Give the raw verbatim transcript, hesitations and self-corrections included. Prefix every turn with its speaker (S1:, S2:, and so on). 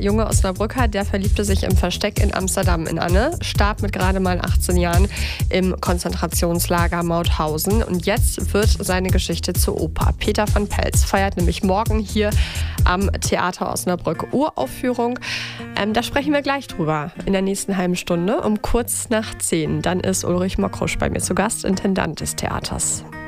S1: junge Osnabrücker, der verliebte sich im Versteck in Amsterdam in Anne, starb mit gerade mal achtzehn Jahren im Konzentrationslager Mauthausen. Und jetzt wird seine Geschichte zur Oper. Peter van Pelz feiert nämlich morgen hier am Theater Osnabrück Uraufführung. Ähm, da sprechen wir gleich drüber in der nächsten halben Stunde um kurz nach zehn. Dann ist Ulrich Mokrusch bei mir zu Gast, Intendant des Theaters.